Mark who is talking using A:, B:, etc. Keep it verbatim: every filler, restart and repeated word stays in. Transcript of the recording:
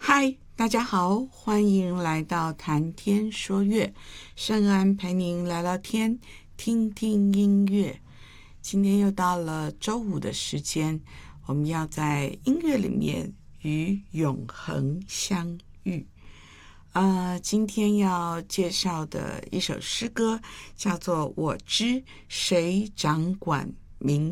A: 嗨，大家好，欢迎来到谈天说乐，圣安陪您聊聊天，听听音乐。今天又到了周五的时间，我们要在音乐里面与永恒相遇。呃，今天要介绍的一首诗歌叫做《我知谁掌管明